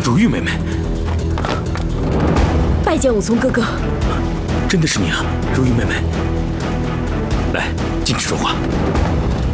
如玉妹妹， 拜见武松哥哥。 真的是你啊，如玉妹妹。来，进去说话。